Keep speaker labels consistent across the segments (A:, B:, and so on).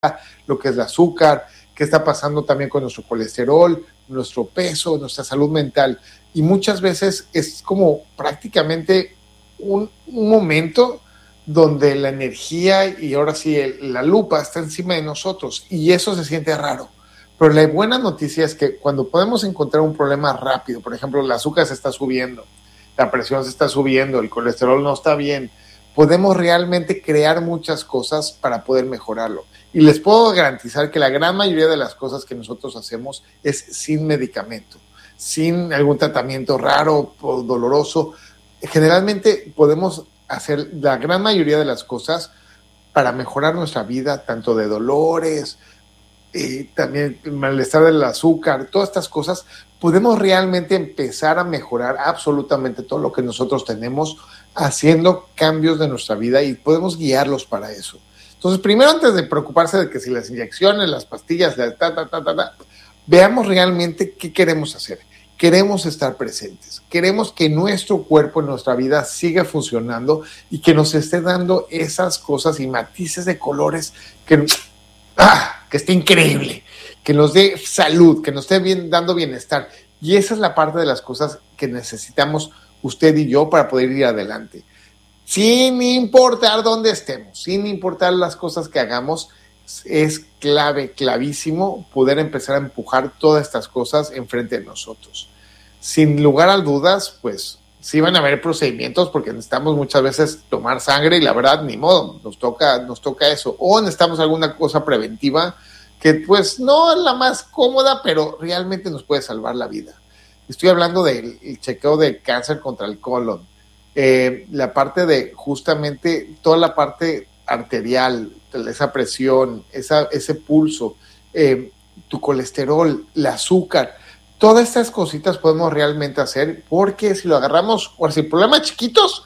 A: lo que es el azúcar, qué está pasando también con nuestro colesterol, nuestro peso, nuestra salud mental. Y muchas veces es como prácticamente un momento donde la energía y ahora sí la lupa está encima de nosotros y eso se siente raro. Pero la buena noticia es que cuando podemos encontrar un problema rápido, por ejemplo, el azúcar se está subiendo, la presión se está subiendo, el colesterol no está bien, podemos realmente crear muchas cosas para poder mejorarlo. Y les puedo garantizar que la gran mayoría de las cosas que nosotros hacemos es sin medicamento, sin algún tratamiento raro o doloroso. Generalmente podemos hacer la gran mayoría de las cosas para mejorar nuestra vida, tanto de dolores, también el malestar del azúcar, todas estas cosas. Podemos realmente empezar a mejorar absolutamente todo lo que nosotros tenemos haciendo cambios de nuestra vida y podemos guiarlos para eso. Entonces, primero, antes de preocuparse de que si las inyecciones, las pastillas, veamos realmente qué queremos hacer. Queremos estar presentes, queremos que nuestro cuerpo, nuestra vida siga funcionando y que nos esté dando esas cosas y matices de colores que esté increíble, que nos dé salud, que nos esté dando bienestar. Y esa es la parte de las cosas que necesitamos usted y yo para poder ir adelante. Sin importar dónde estemos, sin importar las cosas que hagamos, es clavísimo poder empezar a empujar todas estas cosas enfrente de nosotros. Sin lugar a dudas, pues sí van a haber procedimientos porque necesitamos muchas veces tomar sangre y la verdad, ni modo, nos toca eso. O necesitamos alguna cosa preventiva que pues no es la más cómoda, pero realmente nos puede salvar la vida. Estoy hablando del chequeo de cáncer contra el colon, la parte de justamente toda la parte arterial, esa presión, ese pulso, tu colesterol, el azúcar, todas estas cositas podemos realmente hacer porque si lo agarramos, o si problemas chiquitos,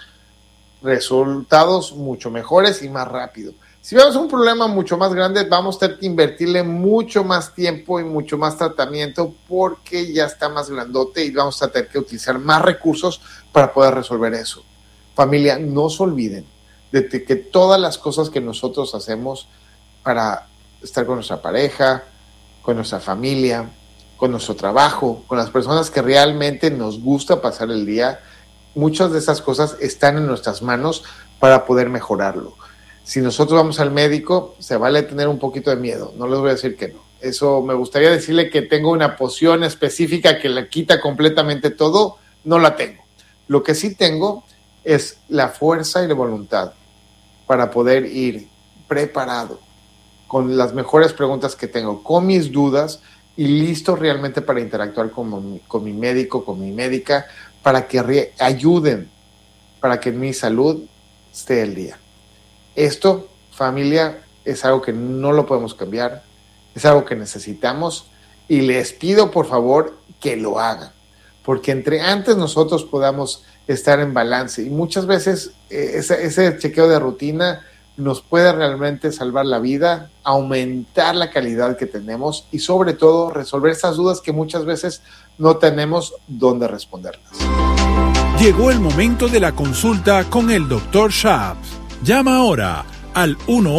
A: resultados mucho mejores y más rápido. Si vemos un problema mucho más grande, vamos a tener que invertirle mucho más tiempo y mucho más tratamiento porque ya está más grandote y vamos a tener que utilizar más recursos para poder resolver eso. Familia, no se olviden de que todas las cosas que nosotros hacemos para estar con nuestra pareja, con nuestra familia, con nuestro trabajo, con las personas que realmente nos gusta pasar el día, muchas de esas cosas están en nuestras manos para poder mejorarlo. Si nosotros vamos al médico, se vale tener un poquito de miedo, no les voy a decir que no. Eso me gustaría decirle que tengo una poción específica que la quita completamente todo, no la tengo. Lo que sí tengo es la fuerza y la voluntad para poder ir preparado con las mejores preguntas que tengo, con mis dudas y listo realmente para interactuar con mi médico, con mi médica, para que ayuden, para que mi salud esté al día. Esto, familia, es algo que no lo podemos cambiar, es algo que necesitamos y les pido por favor que lo hagan, porque entre antes nosotros podamos estar en balance y muchas veces ese chequeo de rutina nos puede realmente salvar la vida, aumentar la calidad que tenemos y sobre todo resolver esas dudas que muchas veces no tenemos dónde responderlas.
B: Llegó el momento de la consulta con el Dr. Shaps. Llama ahora al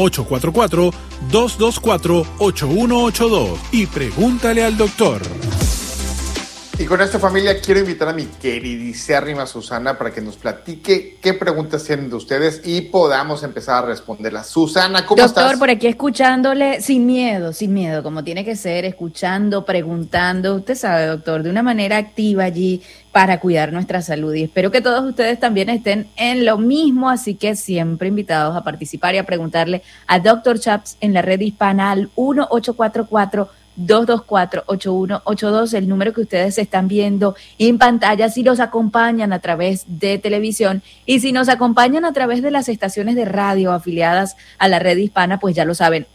B: 1-844-224-8182 y pregúntale al doctor.
A: Y con esta familia quiero invitar a mi queridísima Susana para que nos platique qué preguntas tienen de ustedes y podamos empezar a responderlas. Susana, ¿cómo estás?
C: Doctor, por aquí escuchándole sin miedo, como tiene que ser, escuchando, preguntando. Usted sabe, doctor, de una manera activa allí para cuidar nuestra salud. Y espero que todos ustedes también estén en lo mismo, así que siempre invitados a participar y a preguntarle a Dr. Shaps en la red hispana al 1-844-224-8182, el número que ustedes están viendo en pantalla, si los acompañan a través de televisión y si nos acompañan a través de las estaciones de radio afiliadas a la red hispana, pues ya lo saben,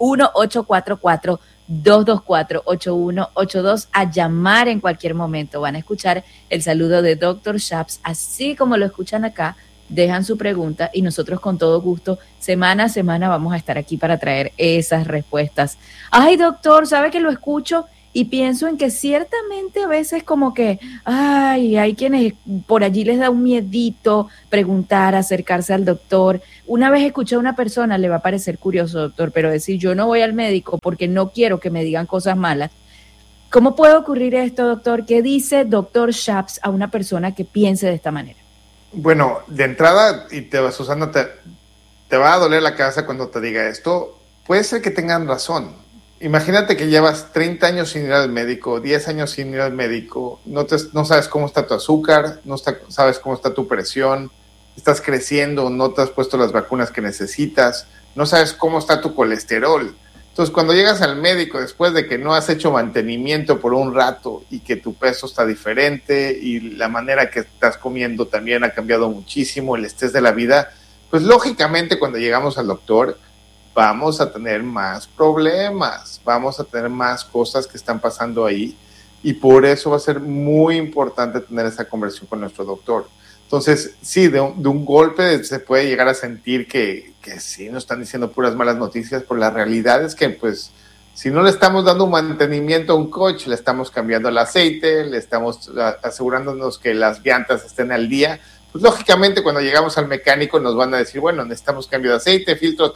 C: 1-844-224-8182, a llamar en cualquier momento. Van a escuchar el saludo de Dr. Shaps, así como lo escuchan acá. Dejan su pregunta y nosotros con todo gusto, semana a semana, vamos a estar aquí para traer esas respuestas. Ay, doctor, ¿sabe que lo escucho y pienso en que ciertamente a veces como que, ay, hay quienes por allí les da un miedito preguntar, acercarse al doctor. Una vez escuché a una persona, le va a parecer curioso, doctor, pero decir, yo no voy al médico porque no quiero que me digan cosas malas. ¿Cómo puede ocurrir esto, doctor? ¿Qué dice doctor Shaps a una persona que piense de esta manera?
A: Bueno, de entrada, Susana, te va a doler la cabeza cuando te diga esto. Puede ser que tengan razón. Imagínate que llevas 30 años sin ir al médico, 10 años sin ir al médico, no sabes cómo está tu azúcar, sabes cómo está tu presión, estás creciendo, no te has puesto las vacunas que necesitas, no sabes cómo está tu colesterol. Entonces, cuando llegas al médico después de que no has hecho mantenimiento por un rato y que tu peso está diferente y la manera que estás comiendo también ha cambiado muchísimo, el estrés de la vida, pues lógicamente cuando llegamos al doctor vamos a tener más problemas, vamos a tener más cosas que están pasando ahí y por eso va a ser muy importante tener esa conversación con nuestro doctor. Entonces, sí, de un golpe se puede llegar a sentir que sí nos están diciendo puras malas noticias, pero la realidad es que, pues, si no le estamos dando un mantenimiento a un coche, le estamos cambiando el aceite, le estamos asegurándonos que las llantas estén al día, pues, lógicamente, cuando llegamos al mecánico nos van a decir, bueno, necesitamos cambio de aceite, filtro,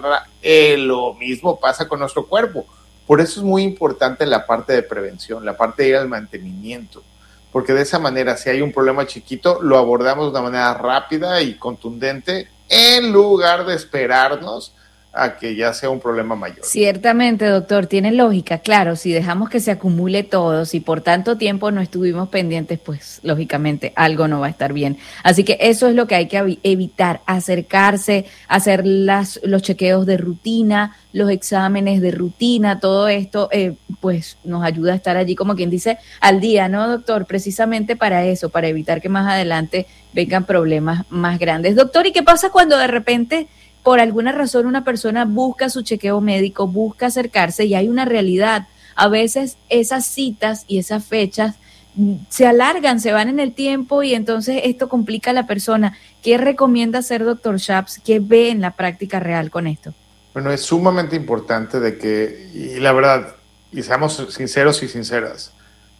A: Lo mismo pasa con nuestro cuerpo. Por eso es muy importante la parte de prevención, la parte de ir al mantenimiento. Porque de esa manera, si hay un problema chiquito, lo abordamos de una manera rápida y contundente en lugar de esperarnos a que ya sea un problema mayor.
C: Ciertamente, doctor, tiene lógica. Claro, si dejamos que se acumule todo, si por tanto tiempo no estuvimos pendientes, pues lógicamente algo no va a estar bien. Así que eso es lo que hay que evitar, acercarse, hacer los chequeos de rutina, los exámenes de rutina, todo esto pues nos ayuda a estar allí, como quien dice, al día, ¿no, doctor? Precisamente para eso, para evitar que más adelante vengan problemas más grandes. Doctor, ¿y qué pasa cuando de repente por alguna razón una persona busca su chequeo médico, busca acercarse y hay una realidad? A veces esas citas y esas fechas se alargan, se van en el tiempo y entonces esto complica a la persona. ¿Qué recomienda hacer, doctor Shaps? ¿Qué ve en la práctica real con esto?
A: Bueno, es sumamente importante de que, y la verdad, y seamos sinceros y sinceras,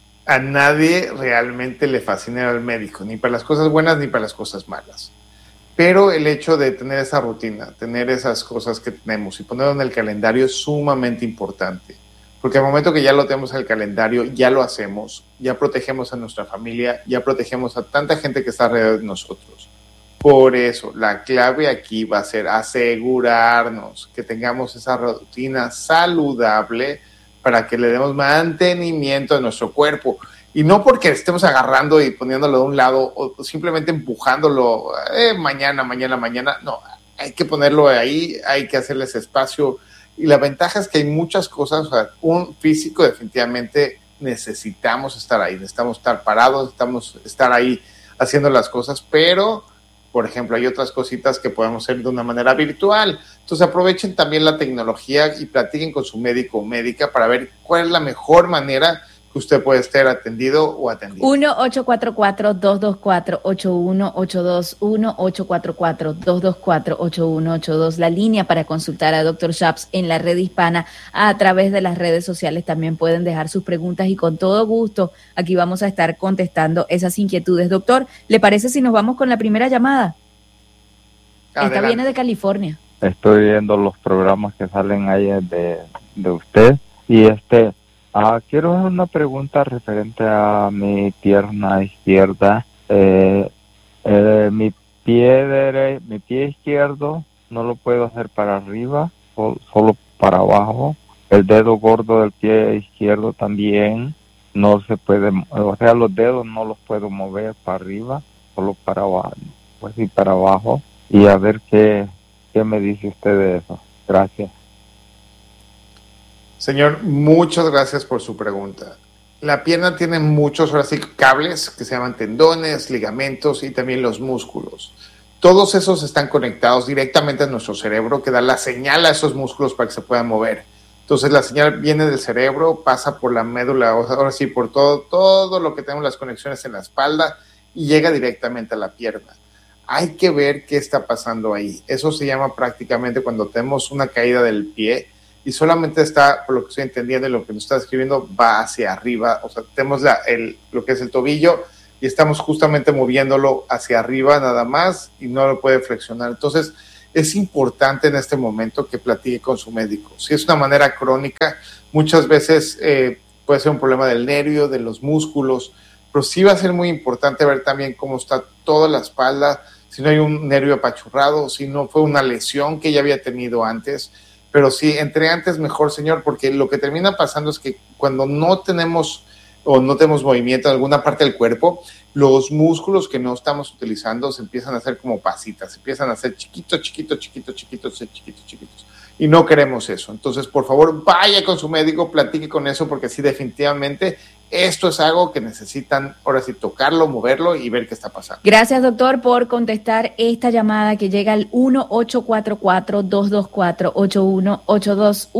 A: a nadie realmente le fascina ir al médico, ni para las cosas buenas ni para las cosas malas. Pero el hecho de tener esa rutina, tener esas cosas que tenemos y ponerlo en el calendario es sumamente importante. Porque al momento que ya lo tenemos en el calendario, ya lo hacemos, ya protegemos a nuestra familia, ya protegemos a tanta gente que está alrededor de nosotros. Por eso, la clave aquí va a ser asegurarnos que tengamos esa rutina saludable para que le demos mantenimiento a nuestro cuerpo. Y no porque estemos agarrando y poniéndolo de un lado o simplemente empujándolo mañana, no, hay que ponerlo ahí, hay que hacerle ese espacio. Y la ventaja es que hay muchas cosas, o sea, un físico definitivamente necesitamos estar ahí, necesitamos estar parados, necesitamos estar ahí haciendo las cosas, pero, por ejemplo, hay otras cositas que podemos hacer de una manera virtual. Entonces aprovechen también la tecnología y platiquen con su médico o médica para ver cuál es la mejor manera que usted puede estar atendido o atendida.
C: 1-844-224-8182, 1-844-224-8182, la línea para consultar a Dr. Shaps en la red hispana. A través de las redes sociales también pueden dejar sus preguntas y con todo gusto aquí vamos a estar contestando esas inquietudes. Doctor, ¿le parece si nos vamos con la primera llamada?
A: Adelante.
C: Esta viene de California.
D: Estoy viendo los programas que salen ahí de usted y quiero hacer una pregunta referente a mi pierna izquierda. Mi pie izquierdo no lo puedo hacer para arriba, solo para abajo. El dedo gordo del pie izquierdo también no se puede, o sea, los dedos no los puedo mover para arriba, solo para abajo, pues sí, para abajo. Y a ver qué me dice usted de eso. Gracias.
A: Señor, muchas gracias por su pregunta. La pierna tiene muchos, ahora sí, cables que se llaman tendones, ligamentos y también los músculos. Todos esos están conectados directamente a nuestro cerebro, que da la señal a esos músculos para que se puedan mover. Entonces la señal viene del cerebro, pasa por la médula, ahora sí, por todo lo que tenemos las conexiones en la espalda y llega directamente a la pierna. Hay que ver qué está pasando ahí. Eso se llama prácticamente cuando tenemos una caída del pie. y solamente está, por lo que estoy entendiendo y lo que nos está escribiendo, va hacia arriba. O sea, tenemos lo que es el tobillo y estamos justamente moviéndolo hacia arriba nada más y no lo puede flexionar. Entonces, es importante en este momento que platique con su médico. Si es una manera crónica, muchas veces puede ser un problema del nervio, de los músculos, pero sí va a ser muy importante ver también cómo está toda la espalda, si no hay un nervio apachurrado, si no fue una lesión que ya había tenido antes. Pero sí, entre antes mejor, señor, porque lo que termina pasando es que cuando no tenemos movimiento en alguna parte del cuerpo, los músculos que no estamos utilizando se empiezan a hacer como pasitas, se empiezan a hacer chiquitos. Y no queremos eso. Entonces, por favor, vaya con su médico, platique con eso, porque sí, definitivamente esto es algo que necesitan ahora sí tocarlo, moverlo y ver qué está pasando.
C: Gracias, doctor, por contestar esta llamada que llega al 1-844-224-8182,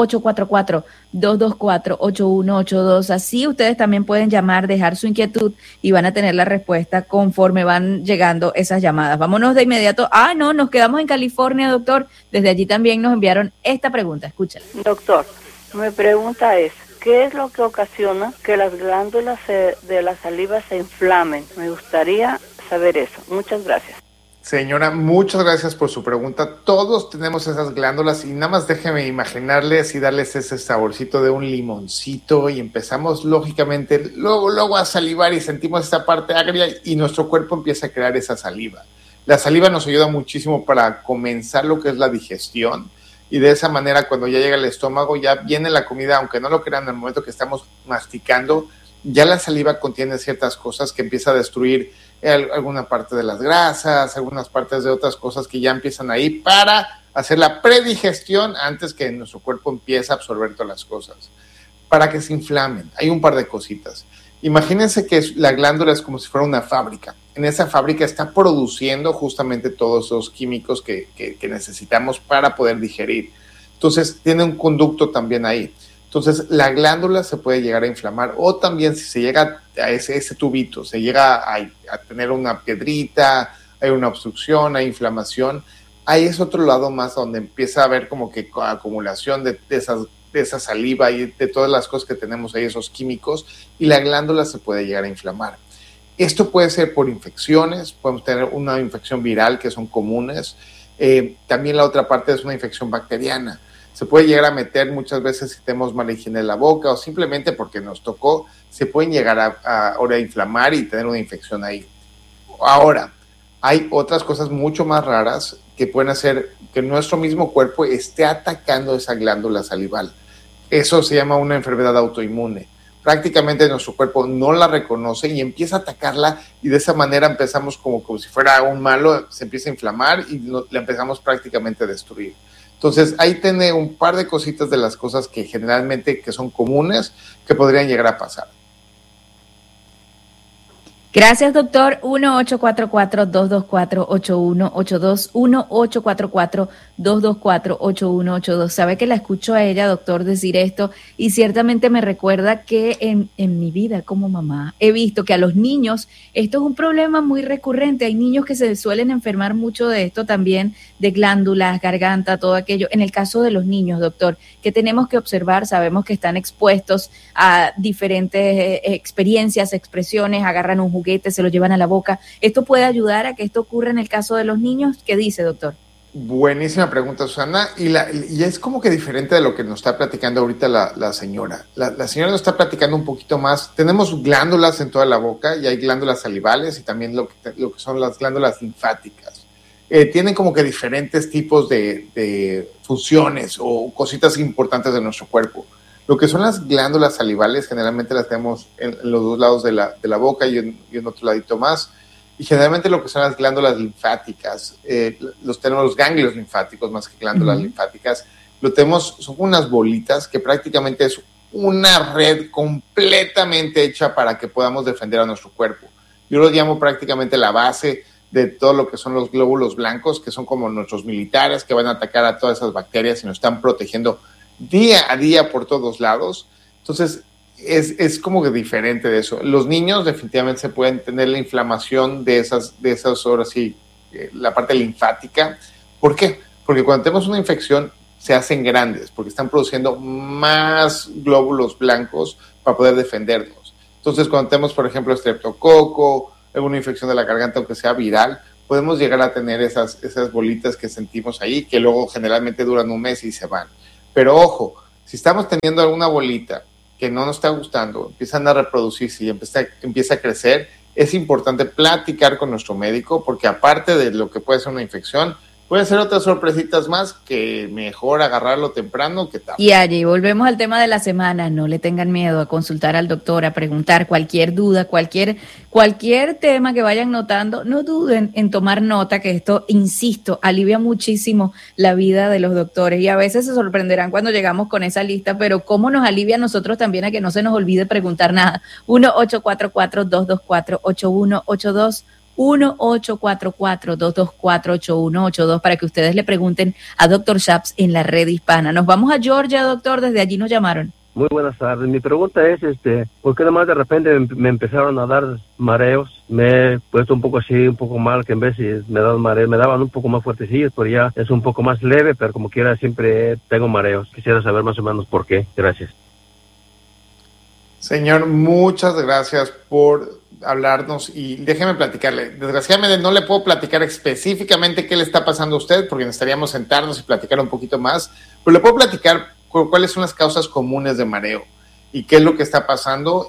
C: 1-844-224-8182. Así ustedes también pueden llamar, dejar su inquietud y van a tener la respuesta conforme van llegando esas llamadas. Vámonos de inmediato. No, nos quedamos en California, doctor. Desde allí también nos enviaron esta pregunta. Escúchala.
E: Doctor, mi pregunta es, ¿qué es lo que ocasiona que las glándulas de la saliva se inflamen? Me gustaría saber eso. Muchas gracias.
A: Señora, muchas gracias por su pregunta. Todos tenemos esas glándulas y nada más déjeme imaginarles y darles ese saborcito de un limoncito y empezamos lógicamente luego a salivar y sentimos esa parte agria y nuestro cuerpo empieza a crear esa saliva. La saliva nos ayuda muchísimo para comenzar lo que es la digestión. Y de esa manera, cuando ya llega al estómago, ya viene la comida, aunque no lo crean, en el momento que estamos masticando, ya la saliva contiene ciertas cosas que empieza a destruir alguna parte de las grasas, algunas partes de otras cosas que ya empiezan ahí para hacer la predigestión antes que nuestro cuerpo empiece a absorber todas las cosas. Para que se inflamen, hay un par de cositas. Imagínense que la glándula es como si fuera una fábrica. En esa fábrica está produciendo justamente todos esos químicos que necesitamos para poder digerir. Entonces, tiene un conducto también ahí. Entonces, la glándula se puede llegar a inflamar o también si se llega a ese tubito, se llega a tener una piedrita, hay una obstrucción, hay inflamación. Ahí es otro lado más donde empieza a haber como que acumulación de esa saliva y de todas las cosas que tenemos ahí, esos químicos, y la glándula se puede llegar a inflamar. Esto puede ser por infecciones, podemos tener una infección viral que son comunes, también la otra parte es una infección bacteriana. Se puede llegar a meter muchas veces si tenemos mala higiene en la boca o simplemente porque nos tocó, se pueden llegar ahora a inflamar y tener una infección ahí. Ahora, hay otras cosas mucho más raras que pueden hacer que nuestro mismo cuerpo esté atacando esa glándula salival. Eso se llama una enfermedad autoinmune. Prácticamente nuestro cuerpo no la reconoce y empieza a atacarla y de esa manera empezamos como si fuera un malo, se empieza a inflamar y la empezamos prácticamente a destruir. Entonces, ahí tiene un par de cositas de las cosas que generalmente que son comunes que podrían llegar a pasar.
C: Gracias, doctor. 1-844-224-8182, 1-844-224-8182. Sabe que la escucho a ella, doctor, decir esto y ciertamente me recuerda que en mi vida como mamá he visto que a los niños esto es un problema muy recurrente. Hay niños que se suelen enfermar mucho de esto también, de glándulas, garganta, todo aquello. En el caso de los niños, doctor, que tenemos que observar, sabemos que están expuestos a diferentes experiencias, expresiones, agarran un juguete, se lo llevan a la boca. ¿Esto puede ayudar a que esto ocurra en el caso de los niños? ¿Qué dice, doctor?
A: Buenísima pregunta, Susana, y es como que diferente de lo que nos está platicando ahorita la señora. La señora nos está platicando un poquito más. Tenemos glándulas en toda la boca y hay glándulas salivales y también lo que son las glándulas linfáticas. Tienen como que diferentes tipos de funciones o cositas importantes de nuestro cuerpo. Lo que son las glándulas salivales generalmente las tenemos en los dos lados de la boca y en otro ladito más. Y generalmente lo que son las glándulas linfáticas, tenemos los ganglios linfáticos más que glándulas linfáticas, son unas bolitas que prácticamente es una red completamente hecha para que podamos defender a nuestro cuerpo. Yo lo llamo prácticamente la base de todo lo que son los glóbulos blancos, que son como nuestros militares que van a atacar a todas esas bacterias y nos están protegiendo día a día por todos lados. Entonces, es como que diferente de eso. Los niños definitivamente se pueden tener la inflamación de esas ahora sí, la parte linfática. ¿Por qué? Porque cuando tenemos una infección, se hacen grandes porque están produciendo más glóbulos blancos para poder defendernos. Entonces, cuando tenemos, por ejemplo, estreptococo, alguna infección de la garganta, aunque sea viral, podemos llegar a tener esas bolitas que sentimos ahí, que luego generalmente duran un mes y se van. Pero ojo, si estamos teniendo alguna bolita que no nos está gustando, empiezan a reproducirse y empieza a crecer, es importante platicar con nuestro médico, porque aparte de lo que puede ser una infección, pueden ser otras sorpresitas más que mejor agarrarlo temprano que tarde.
C: Y allí volvemos al tema de la semana. No le tengan miedo a consultar al doctor, a preguntar cualquier duda, cualquier tema que vayan notando. No duden en tomar nota, que esto, insisto, alivia muchísimo la vida de los doctores. Y a veces se sorprenderán cuando llegamos con esa lista, pero cómo nos alivia a nosotros también a que no se nos olvide preguntar nada. 1-844-224-8182. 1-844-224-8182 para que ustedes le pregunten a Dr. Schaps en la red hispana. Nos vamos a Georgia, doctor, desde allí nos llamaron.
F: Muy buenas tardes. Mi pregunta es, ¿por qué nomás de repente me empezaron a dar mareos? Me he puesto un poco así, un poco mal, que en vez de me daban mareos, me daban un poco más fuertecillos, pero ya es un poco más leve, pero como quiera siempre tengo mareos. Quisiera saber más o menos por qué. Gracias.
A: Señor, muchas gracias por hablarnos y déjeme platicarle. Desgraciadamente no le puedo platicar específicamente qué le está pasando a usted porque necesitaríamos sentarnos y platicar un poquito más, pero le puedo platicar cuáles son las causas comunes de mareo y qué es lo que está pasando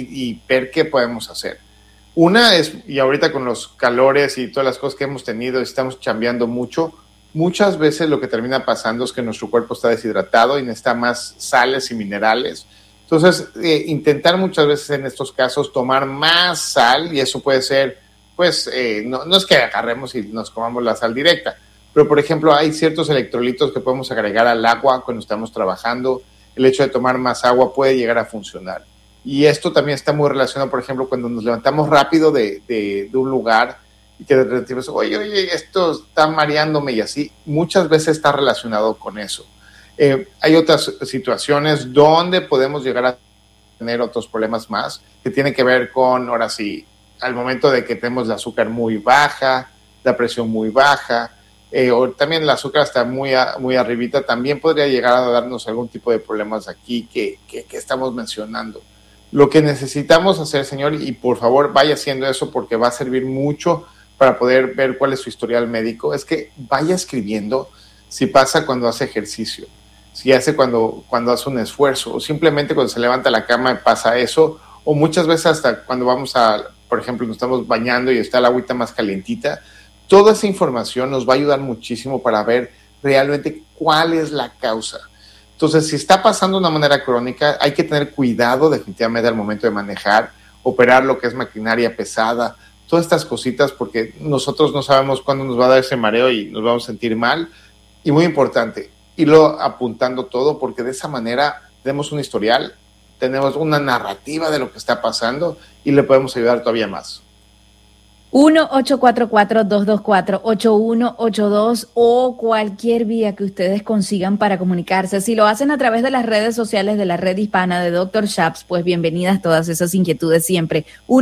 A: y ver qué podemos hacer. Una es, y ahorita con los calores y todas las cosas que hemos tenido, estamos chambeando mucho, muchas veces lo que termina pasando es que nuestro cuerpo está deshidratado y necesita más sales y minerales. Entonces, intentar muchas veces en estos casos tomar más sal, y eso puede ser, pues, no es que agarremos y nos comamos la sal directa, pero por ejemplo hay ciertos electrolitos que podemos agregar al agua cuando estamos trabajando. El hecho de tomar más agua puede llegar a funcionar. Y esto también está muy relacionado, por ejemplo, cuando nos levantamos rápido de un lugar y que de repente decimos, oye, esto está mareándome y así, muchas veces está relacionado con eso. Hay otras situaciones donde podemos llegar a tener otros problemas más que tienen que ver con, ahora sí, al momento de que tenemos el azúcar muy baja, la presión muy baja, o también el azúcar está muy arribita, también podría llegar a darnos algún tipo de problemas aquí que estamos mencionando. Lo que necesitamos hacer, señor, y por favor vaya haciendo eso porque va a servir mucho para poder ver cuál es su historial médico, es que vaya escribiendo si pasa cuando hace ejercicio, si hace cuando hace un esfuerzo, o simplemente cuando se levanta la cama pasa eso, o muchas veces hasta cuando vamos por ejemplo, nos estamos bañando y está la agüita más calientita. Toda esa información nos va a ayudar muchísimo para ver realmente cuál es la causa. Entonces, si está pasando de una manera crónica, hay que tener cuidado definitivamente al momento de manejar, operar lo que es maquinaria pesada, todas estas cositas, porque nosotros no sabemos cuándo nos va a dar ese mareo y nos vamos a sentir mal. Y muy importante, irlo apuntando todo, porque de esa manera tenemos un historial, tenemos una narrativa de lo que está pasando y le podemos ayudar todavía más.
C: 1-844-224-8182 o cualquier vía que ustedes consigan para comunicarse. Si lo hacen a través de las redes sociales de la red hispana de Dr. Schaps, pues bienvenidas todas esas inquietudes siempre.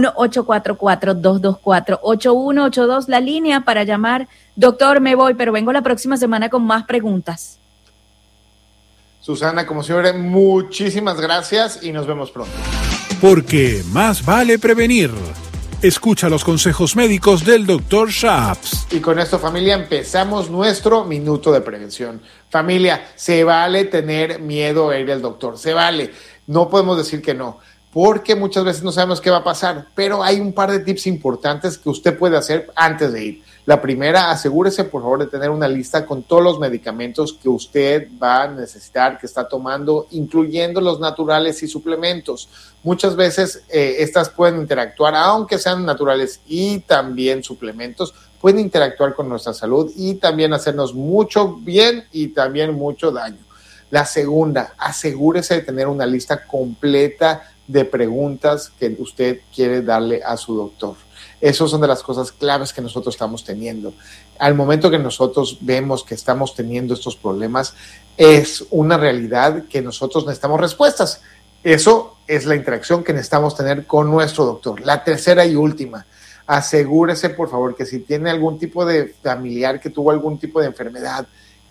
C: 1-844-224-8182, la línea para llamar. Doctor, me voy, pero vengo la próxima semana con más preguntas.
A: Susana, como siempre, muchísimas gracias y nos vemos pronto.
B: Porque más vale prevenir. Escucha los consejos médicos del Dr. Schaps.
A: Y con esto, familia, empezamos nuestro minuto de prevención. Familia, se vale tener miedo a ir al doctor, se vale. No podemos decir que no, porque muchas veces no sabemos qué va a pasar, pero hay un par de tips importantes que usted puede hacer antes de ir. La primera, asegúrese por favor de tener una lista con todos los medicamentos que usted va a necesitar, que está tomando, incluyendo los naturales y suplementos. Muchas veces estas pueden interactuar, aunque sean naturales y también suplementos, pueden interactuar con nuestra salud y también hacernos mucho bien y también mucho daño. La segunda, asegúrese de tener una lista completa de preguntas que usted quiere darle a su doctor. Esas son de las cosas claves que nosotros estamos teniendo. Al momento que nosotros vemos que estamos teniendo estos problemas, es una realidad que nosotros necesitamos respuestas. Eso es la interacción que necesitamos tener con nuestro doctor. La tercera y última, asegúrese por favor que si tiene algún tipo de familiar que tuvo algún tipo de enfermedad,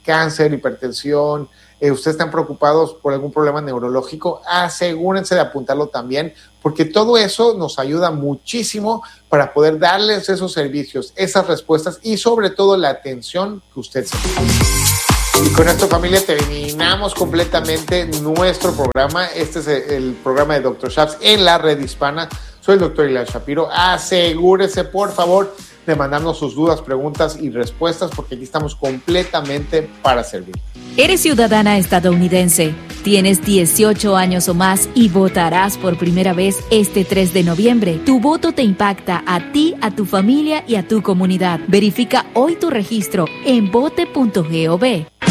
A: cáncer, hipertensión, ustedes están preocupados por algún problema neurológico, asegúrense de apuntarlo también, porque todo eso nos ayuda muchísimo para poder darles esos servicios, esas respuestas y sobre todo la atención que usted se merece. Y con esto, familia, terminamos completamente nuestro programa. Este es el programa de Dr. Shaps en la red hispana. Soy el Dr. Ilan Shapiro. Asegúrese, por favor, de mandarnos sus dudas, preguntas y respuestas, porque aquí estamos completamente para servir.
C: Eres ciudadana estadounidense, tienes 18 años o más y votarás por primera vez este 3 de noviembre. Tu voto te impacta a ti, a tu familia y a tu comunidad. Verifica hoy tu registro en vote.gov.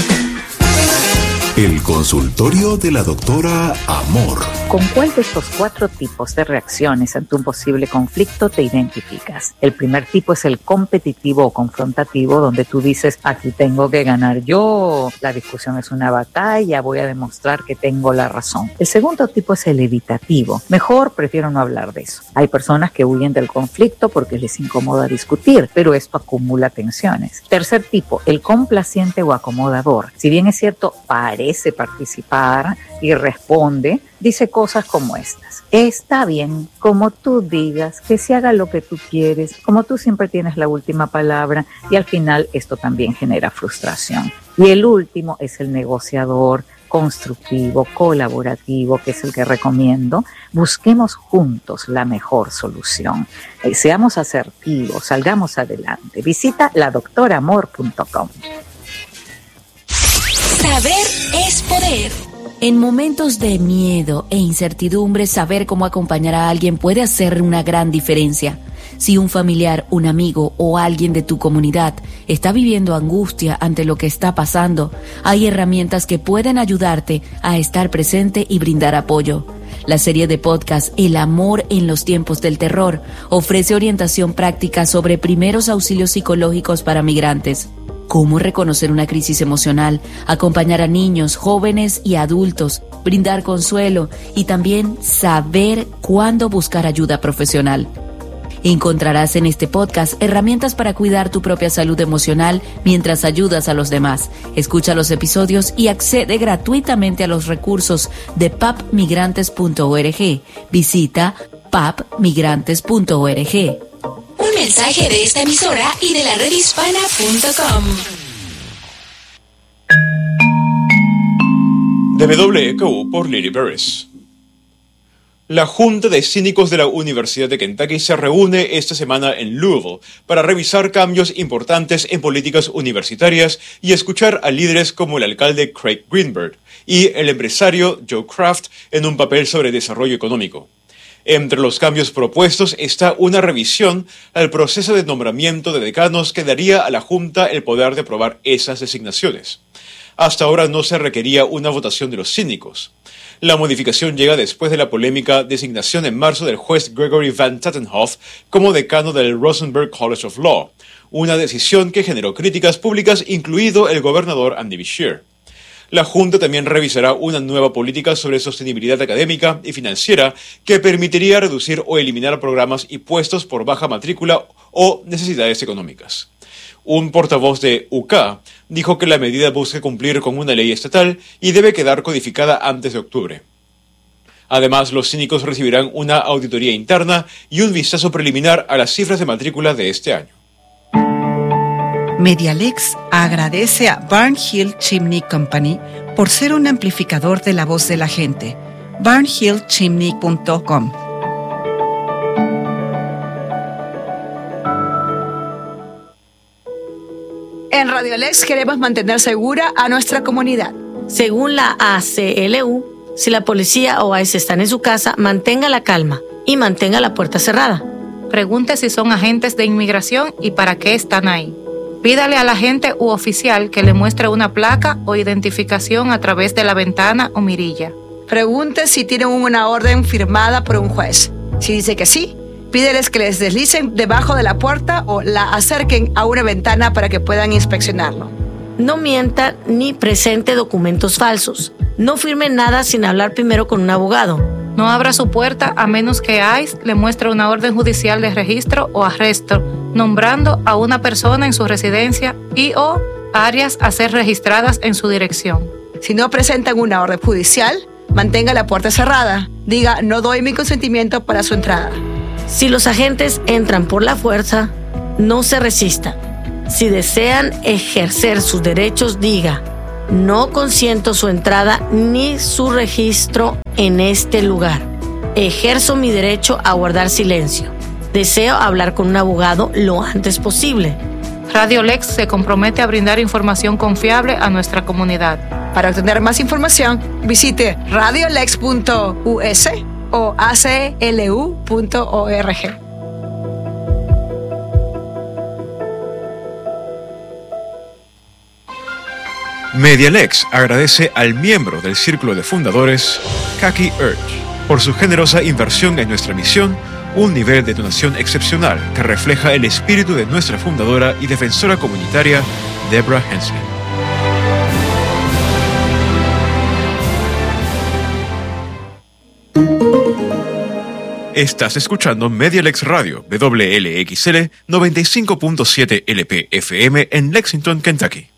B: El consultorio de la doctora Amor.
G: ¿Con cuál de estos 4 tipos de reacciones ante un posible conflicto te identificas? El primer tipo es el competitivo o confrontativo, donde tú dices, aquí tengo que ganar yo, la discusión es una batalla, voy a demostrar que tengo la razón. El segundo tipo es el evitativo. Mejor prefiero no hablar de eso. Hay personas que huyen del conflicto porque les incomoda discutir, pero esto acumula tensiones. Tercer tipo, el complaciente o acomodador. Si bien es cierto, parece participar y responde, dice cosas como estas: está bien, como tú digas, que se haga lo que tú quieres, como tú siempre tienes la última palabra, y al final esto también genera frustración. Y el último es el negociador, constructivo, colaborativo, que es el que recomiendo. Busquemos juntos la mejor solución. Seamos asertivos, salgamos adelante. Visita ladoctoramor.com.
C: Saber es poder. En momentos de miedo e incertidumbre, saber cómo acompañar a alguien puede hacer una gran diferencia. Si un familiar, un amigo o alguien de tu comunidad está viviendo angustia ante lo que está pasando, hay herramientas que pueden ayudarte a estar presente y brindar apoyo. La serie de podcast El amor en los tiempos del terror ofrece orientación práctica sobre primeros auxilios psicológicos para migrantes. Cómo reconocer una crisis emocional, acompañar a niños, jóvenes y adultos, brindar consuelo y también saber cuándo buscar ayuda profesional. Encontrarás en este podcast herramientas para cuidar tu propia salud emocional mientras ayudas a los demás. Escucha los episodios y accede gratuitamente a los recursos de papmigrantes.org. Visita papmigrantes.org.
H: Un mensaje de esta emisora y de la redhispana.com.
I: De WKU por Lily Beres. La Junta de Cínicos de la Universidad de Kentucky se reúne esta semana en Louisville para revisar cambios importantes en políticas universitarias y escuchar a líderes como el alcalde Craig Greenberg y el empresario Joe Kraft en un papel sobre desarrollo económico. Entre los cambios propuestos está una revisión al proceso de nombramiento de decanos que daría a la Junta el poder de aprobar esas designaciones. Hasta ahora no se requería una votación de los cínicos. La modificación llega después de la polémica designación en marzo del juez Gregory Van Tatenhoff como decano del Rosenberg College of Law, una decisión que generó críticas públicas, incluido el gobernador Andy Beshear. La Junta también revisará una nueva política sobre sostenibilidad académica y financiera que permitiría reducir o eliminar programas y puestos por baja matrícula o necesidades económicas. Un portavoz de UK dijo que la medida busca cumplir con una ley estatal y debe quedar codificada antes de octubre. Además, los cínicos recibirán una auditoría interna y un vistazo preliminar a las cifras de matrícula de este año.
J: Medialex agradece a Barnhill Chimney Company por ser un amplificador de la voz de la gente. barnhillchimney.com.
K: En Radiolex queremos mantener segura a nuestra comunidad.
L: Según la ACLU, si la policía o ICE están en su casa, mantenga la calma y mantenga la puerta cerrada.
M: Pregunte si son agentes de inmigración y para qué están ahí. Pídale al agente u oficial que le muestre una placa o identificación a través de la ventana o mirilla.
K: Pregunte si tienen una orden firmada por un juez. Si dice que sí, pídeles que les deslicen debajo de la puerta o la acerquen a una ventana para que puedan inspeccionarlo.
L: No mienta ni presente documentos falsos. No firme nada sin hablar primero con un abogado.
M: No abra su puerta a menos que ICE le muestre una orden judicial de registro o arresto, nombrando a una persona en su residencia y o áreas a ser registradas en su dirección.
K: Si no presentan una orden judicial, mantenga la puerta cerrada. Diga, no doy mi consentimiento para su entrada.
L: Si los agentes entran por la fuerza, no se resista. Si desean ejercer sus derechos, diga, no consiento su entrada ni su registro en este lugar. Ejerzo mi derecho a guardar silencio. Deseo hablar con un abogado lo antes posible.
M: Radio Lex se compromete a brindar información confiable a nuestra comunidad.
K: Para obtener más información, visite radiolex.us o aclu.org.
I: Medialex agradece al miembro del Círculo de Fundadores, Kaki Urch, por su generosa inversión en nuestra misión, un nivel de donación excepcional que refleja el espíritu de nuestra fundadora y defensora comunitaria, Deborah Hensley. Estás escuchando Medialex Radio, WLXL 95.7 LP FM en Lexington, Kentucky.